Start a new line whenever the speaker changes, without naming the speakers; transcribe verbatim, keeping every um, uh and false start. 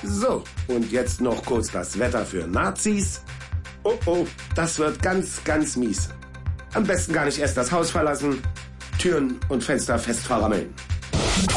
So, und jetzt noch kurz das Wetter für Nazis. Oh, oh, das wird ganz, ganz mies. Am besten gar nicht erst das Haus verlassen, Türen und Fenster fest verrammeln.